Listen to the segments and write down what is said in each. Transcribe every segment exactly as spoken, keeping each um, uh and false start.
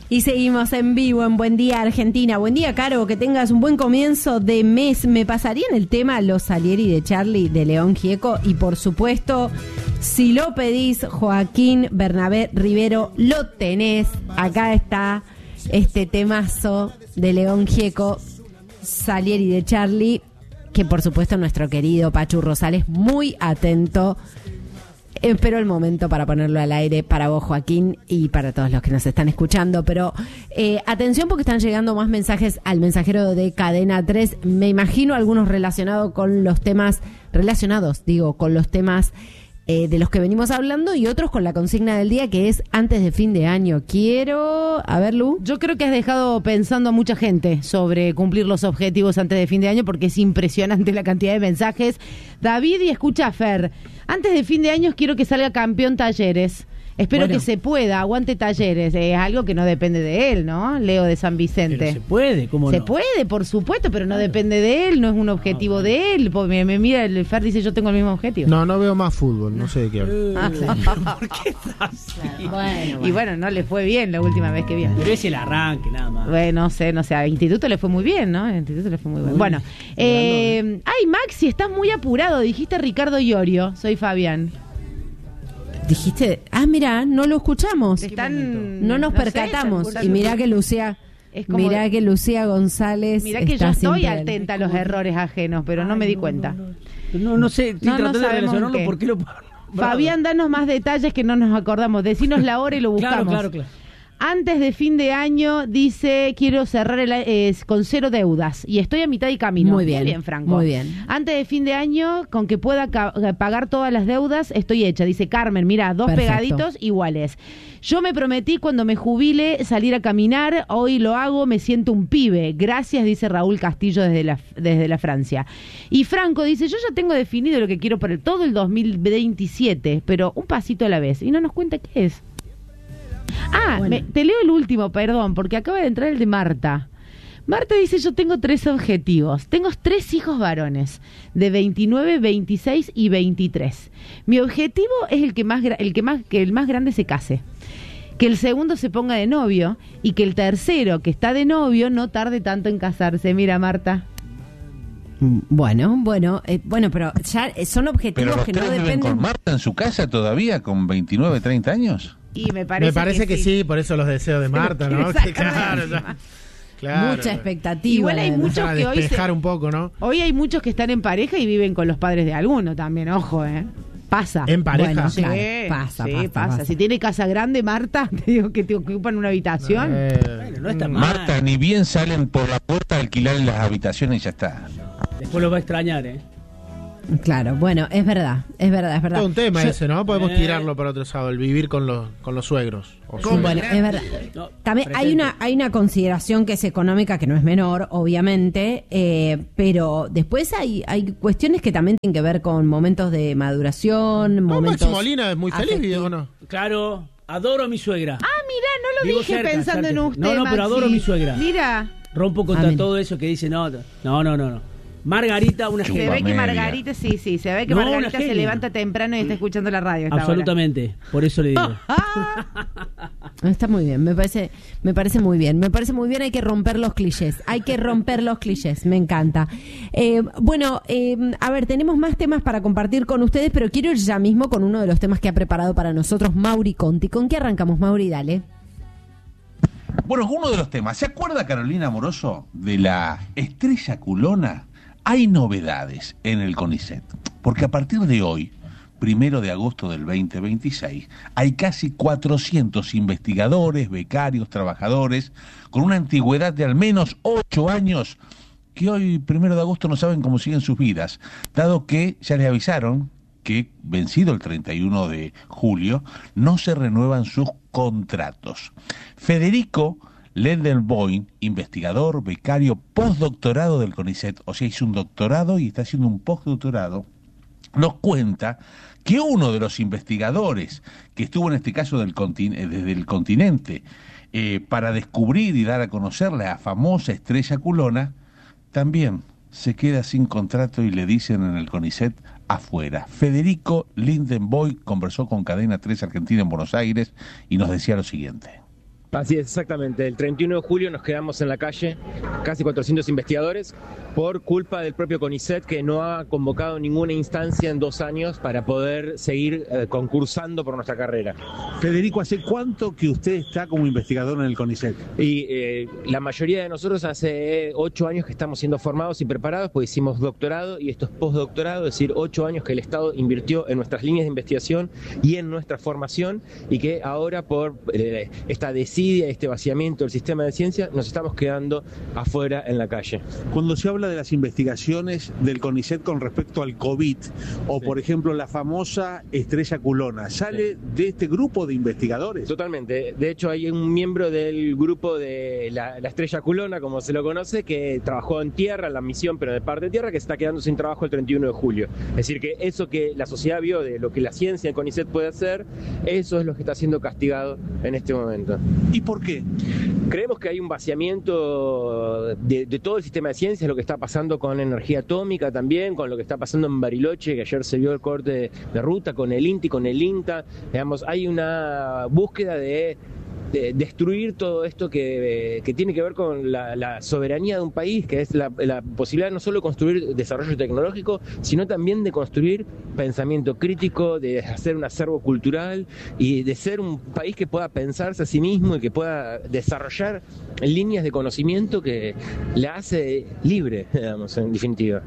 Y seguimos en vivo en Buen Día Argentina. Buen día, Caro, que tengas un buen comienzo de mes. Me pasaría en el tema Los Salieri de Charlie de León Gieco y por supuesto, si lo pedís, Joaquín Bernabé Rivero, lo tenés. Acá está este temazo de León Gieco, Salieri de Charlie, que por supuesto nuestro querido Pachu Rosales muy atento. Espero el momento para ponerlo al aire para vos, Joaquín, y para todos los que nos están escuchando. Pero eh, atención porque están llegando más mensajes al mensajero de Cadena tres. Me imagino algunos relacionados con los temas, relacionados, digo, con los temas eh, de los que venimos hablando y otros con la consigna del día que es antes de fin de año. Quiero... A ver, Lu. Yo creo que has dejado pensando a mucha gente sobre cumplir los objetivos antes de fin de año porque es impresionante la cantidad de mensajes. David, y escucha a Fer. Antes de fin de año quiero que salga campeón Talleres. Espero bueno. que se pueda, aguante Talleres. Es algo que no depende de él, ¿no? Leo de San Vicente. Pero se puede, ¿cómo Se no? pué, por supuesto, pero no claro. depende de él, no es un objetivo no, bueno. de él. Me, me mira, el Fer dice yo tengo el mismo objetivo. No, no veo más fútbol, no sé de qué hablar. ¿Por qué estás así? Bueno, bueno. Y bueno, no le fue bien la última vez que vino. Pero es el arranque, nada más. Bueno, no sé, no sé, al Instituto le fue muy bien, ¿no? Al Instituto le fue muy bien. Uy, bueno, eh, ay, Maxi, estás muy apurado, dijiste Ricardo Iorio, soy Fabián. Dijiste, ah, mira, no lo escuchamos. Están, no nos no percatamos. Sé, y mirá que Lucía, mirá de, que Lucía González. Mirá que yo estoy atenta a los errores ajenos, pero Ay, no me di no, cuenta. No, no, no, no sé, estoy no, tratando no de relacionarlo qué. por qué lo. Fabián, danos más detalles que no nos acordamos. Decinos la hora y lo buscamos. Claro, claro, claro. Antes de fin de año, dice, quiero cerrar el, eh, con cero deudas. Y estoy a mitad de camino. Muy bien, muy bien, Franco. Muy bien. Antes de fin de año, con que pueda ca- pagar todas las deudas, estoy hecha. Dice Carmen, mira, dos Perfecto. pegaditos iguales. Yo me prometí cuando me jubile salir a caminar. Hoy lo hago, me siento un pibe. Gracias, dice Raúl Castillo desde la, desde la Francia. Y Franco dice, yo ya tengo definido lo que quiero para el, todo el dos mil veintisiete, pero un pasito a la vez. Y no nos cuenta qué es. Ah, bueno. me, te leo el último, perdón, porque acaba de entrar el de Marta. Marta dice, yo tengo tres objetivos. Tengo tres hijos varones, de veintinueve, veintiséis y veintitrés. Mi objetivo es el que más, el que más, que el más grande se case. Que el segundo se ponga de novio y que el tercero, que está de novio, no tarde tanto en casarse. Mira, Marta. Bueno, bueno, eh, bueno, pero ya son objetivos pero que no dependen. ¿Viven con Marta en su casa todavía con veintinueve, treinta años? Y me parece, me parece que, que sí. sí, por eso los deseos de Marta, ¿no? Que, claro, ya, claro. Mucha expectativa. Igual hay muchos a que hoy despejar se... un poco, ¿no? Hoy hay muchos que están en pareja y viven con los padres de alguno también, ojo, ¿eh? Pasa. En pareja. Bueno, Sí, claro, pasa, sí, pasa, pasa. pasa. Si tiene casa grande, Marta, te digo que te ocupan una habitación. Eh, bueno, no está mal. Marta, ni bien salen por la puerta a alquilar las habitaciones y ya está. Después lo va a extrañar, ¿eh? Claro, bueno, es verdad, es verdad, es verdad. Todo un tema Yo, ese, ¿no? Podemos eh, tirarlo para otro lado, el vivir con los con los suegros. O bueno, es verdad. No, También hay una hay una consideración que es económica, que no es menor, obviamente, eh, pero después hay hay cuestiones que también tienen que ver con momentos de maduración, no, momentos... Máximo Molina es muy feliz, afectivos. ¿o no? Claro, adoro a mi suegra. Ah, mira, no lo Vivo dije cerca, pensando cerca. en usted, No, no, pero Maxi. adoro a mi suegra. Mira, Rompo contra Ah, mira. todo eso que dice, no, no, no, no. no. Margarita, una se genia. ve que media. Margarita, sí, sí, se ve que No, Margarita una se genia. levanta temprano y está escuchando la radio a esta Absolutamente, por eso le digo. hora. Está muy bien, me parece, me parece muy bien, me parece muy bien, hay que romper los clichés, hay que romper los clichés, me encanta. Eh, bueno, eh, a ver, tenemos más temas para compartir con ustedes, pero quiero ir ya mismo con uno de los temas que ha preparado para nosotros Mauri Conti. ¿Con qué arrancamos, Mauri? Dale. Bueno, uno de los temas. ¿Se acuerda, Carolina Amoroso, de la estrella culona? Hay novedades en el CONICET, porque a partir de hoy, primero de agosto del veinte veintiséis, hay casi cuatrocientos investigadores, becarios, trabajadores, con una antigüedad de al menos ocho años, que hoy, primero de agosto, no saben cómo siguen sus vidas, dado que ya les avisaron que, vencido el treinta y uno de julio, no se renuevan sus contratos. Federico Lendenboim, investigador, becario, postdoctorado del CONICET, o sea, hizo un doctorado y está haciendo un postdoctorado, nos cuenta que uno de los investigadores que estuvo en este caso del continu- desde el continente eh, para descubrir y dar a conocer la famosa estrella culona, también se queda sin contrato y le dicen en el CONICET afuera. Federico Lindenboim conversó con Cadena tres Argentina en Buenos Aires y nos decía lo siguiente. Así es, exactamente. El treinta y uno de julio nos quedamos en la calle, casi cuatrocientos investigadores, por culpa del propio CONICET, que no ha convocado ninguna instancia en dos años para poder seguir eh, concursando por nuestra carrera. Federico, ¿hace cuánto que usted está como investigador en el CONICET? Y eh, la mayoría de nosotros hace ocho años que estamos siendo formados y preparados, pues hicimos doctorado y esto es postdoctorado, es decir, ocho años que el Estado invirtió en nuestras líneas de investigación y en nuestra formación, y que ahora por eh, esta decisión, este vaciamiento del sistema de ciencia, nos estamos quedando afuera en la calle. Cuando se habla de las investigaciones del CONICET con respecto al COVID, o sí. por ejemplo la famosa estrella culona, ¿sale sí. de este grupo de investigadores? Totalmente. De hecho, hay un miembro del grupo de la, la estrella culona, como se lo conoce, que trabajó en tierra, en la misión, pero de parte de tierra, que se está quedando sin trabajo el treinta y uno de julio. Es decir, que eso que la sociedad vio de lo que la ciencia en CONICET puede hacer, eso es lo que está siendo castigado en este momento. ¿Y por qué? Creemos que hay un vaciamiento de, de todo el sistema de ciencias, lo que está pasando con energía atómica también, con lo que está pasando en Bariloche, que ayer se vio el corte de, de ruta con el INTI, con el INTA. Digamos, hay una búsqueda de, de destruir todo esto que, que tiene que ver con la, la soberanía de un país, que es la, la posibilidad no solo de construir desarrollo tecnológico, sino también de construir pensamiento crítico, de hacer un acervo cultural y de ser un país que pueda pensarse a sí mismo y que pueda desarrollar líneas de conocimiento que la hace libre, digamos, en definitiva.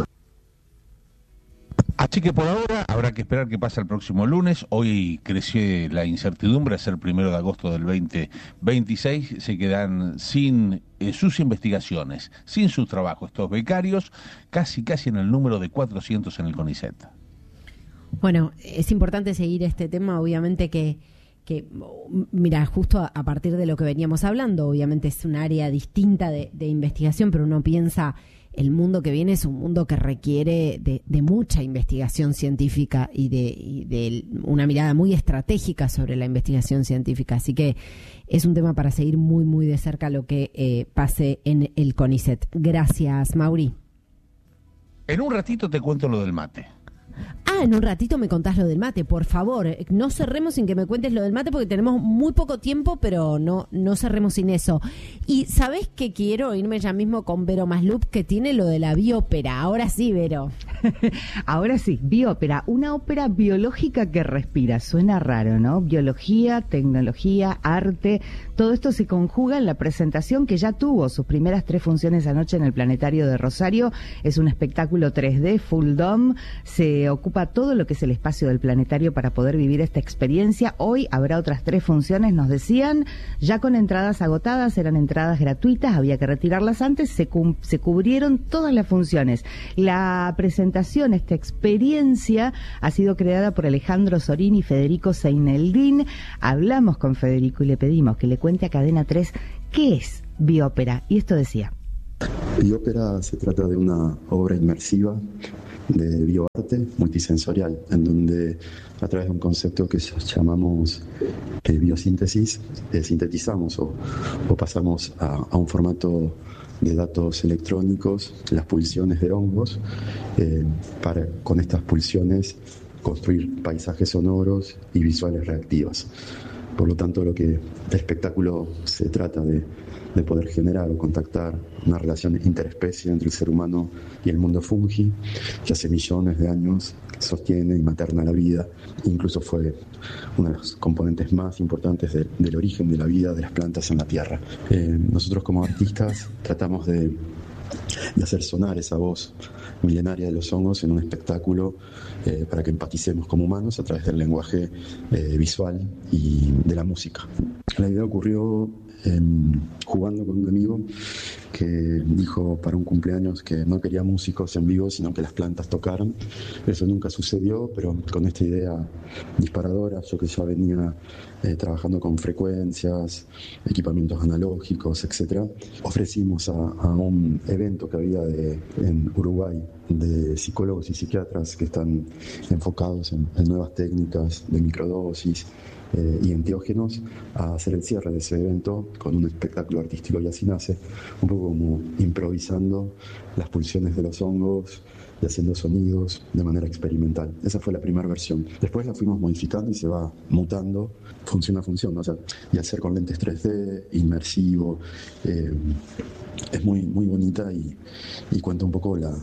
Así que por ahora habrá que esperar qué pasa el próximo lunes. Hoy creció la incertidumbre, a ser primero de agosto del veinte veintiséis, se quedan sin eh, sus investigaciones, sin sus trabajos, estos becarios, casi casi en el número de cuatrocientos en el CONICET. Bueno, es importante seguir este tema, obviamente que, que mira, justo a, a partir de lo que veníamos hablando, obviamente es un área distinta de, de investigación, pero uno piensa, el mundo que viene es un mundo que requiere de, de mucha investigación científica y de, y de una mirada muy estratégica sobre la investigación científica. Así que es un tema para seguir muy, muy de cerca lo que eh, pase en el CONICET. Gracias, Mauri. En un ratito te cuento lo del mate. Ah, en un ratito me contás lo del mate, por favor. No cerremos sin que me cuentes lo del mate porque tenemos muy poco tiempo, pero no, no cerremos sin eso. Y ¿sabés que quiero irme ya mismo con Vero Maslup, que tiene lo de la biópera? Ahora sí, Vero. Ahora sí, biópera, una ópera biológica que respira. Suena raro, ¿no? Biología, tecnología, arte, todo esto se conjuga en la presentación que ya tuvo sus primeras tres funciones anoche en el Planetario de Rosario. Es un espectáculo tres D, full dome, se ocupa todo lo que es el espacio del planetario para poder vivir esta experiencia. Hoy habrá otras tres funciones, nos decían, ya con entradas agotadas, eran entradas gratuitas, había que retirarlas antes, se, cu- se cubrieron todas las funciones. La presentación, esta experiencia, ha sido creada por Alejandro Sorín y Federico Seineldín. Hablamos con Federico y le pedimos que le cuente a Cadena tres qué es biópera, y esto decía. Biópera se trata de una obra inmersiva de bioarte multisensorial, en donde a través de un concepto que llamamos eh, biosíntesis, eh, sintetizamos o, o pasamos a, a un formato de datos electrónicos, las pulsiones de hongos, eh, para con estas pulsiones construir paisajes sonoros y visuales reactivas. Por lo tanto, lo que el espectáculo se trata de, de poder generar o contactar una relación interespecie entre el ser humano y el mundo fungi, que hace millones de años sostiene y materna la vida. Incluso fue uno de los componentes más importantes de, del origen de la vida de las plantas en la Tierra. Eh, nosotros como artistas tratamos de, de hacer sonar esa voz milenaria de los hongos en un espectáculo eh, para que empaticemos como humanos a través del lenguaje eh, visual y de la música. La idea ocurrió eh, jugando con un amigo que dijo para un cumpleaños que no quería músicos en vivo, sino que las plantas tocaran. Eso nunca sucedió, pero con esta idea disparadora, yo que ya venía eh, trabajando con frecuencias, equipamientos analógicos, etcétera, ofrecimos a, a un evento que había de, en Uruguay, de psicólogos y psiquiatras que están enfocados en, en nuevas técnicas de microdosis eh, y enteógenos, a hacer el cierre de ese evento con un espectáculo artístico. Y así nace, un poco como improvisando las pulsiones de los hongos y haciendo sonidos de manera experimental. Esa fue la primera versión. Después la fuimos modificando y se va mutando función a función, ¿no? O sea, y al ser con lentes tres D, inmersivo, eh, es muy, muy bonita y, y cuenta un poco la,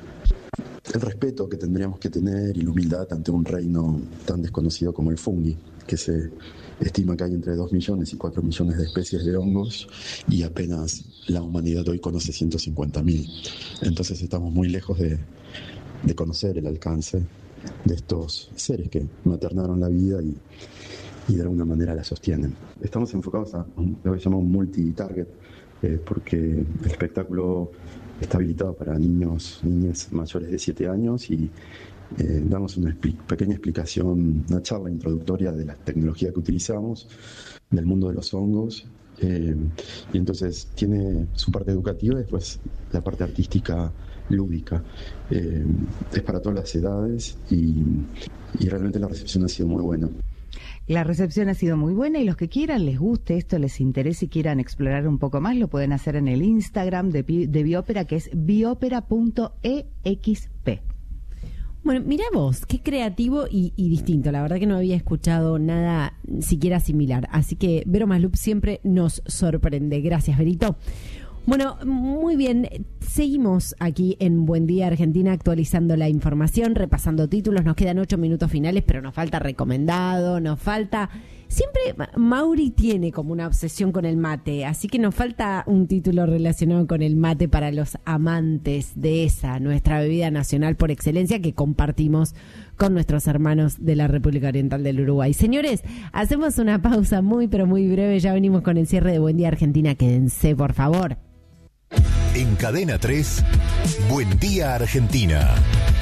el respeto que tendríamos que tener y la humildad ante un reino tan desconocido como el fungi, que se estima que hay entre dos millones y cuatro millones de especies de hongos y apenas la humanidad hoy conoce ciento cincuenta mil. Entonces estamos muy lejos de, de conocer el alcance de estos seres que maternaron la vida y, y de alguna manera la sostienen. Estamos enfocados a un, lo que llamamos multi-target, eh, porque el espectáculo está habilitado para niños, niñas mayores de siete años y eh, damos una expli- pequeña explicación, una charla introductoria de la tecnología que utilizamos, del mundo de los hongos, eh, y entonces tiene su parte educativa y después la parte artística lúdica. Eh, es para todas las edades y, y realmente la recepción ha sido muy buena. La recepción ha sido muy buena y los que quieran, les guste esto, les interese y quieran explorar un poco más, lo pueden hacer en el Instagram de, de Biópera, que es biópera punto e x p. Bueno, mirá vos, qué creativo y, y distinto. La verdad que no había escuchado nada siquiera similar. Así que Vero Maslup siempre nos sorprende. Gracias, Verito. Bueno, muy bien, seguimos aquí en Buen Día Argentina actualizando la información, repasando títulos, nos quedan ocho minutos finales, pero nos falta recomendado, nos falta... Siempre Mauri tiene como una obsesión con el mate, así que nos falta un título relacionado con el mate para los amantes de esa, nuestra bebida nacional por excelencia que compartimos con nuestros hermanos de la República Oriental del Uruguay. Señores, hacemos una pausa muy pero muy breve, ya venimos con el cierre de Buen Día Argentina, quédense por favor. En Cadena tres, Buen Día Argentina.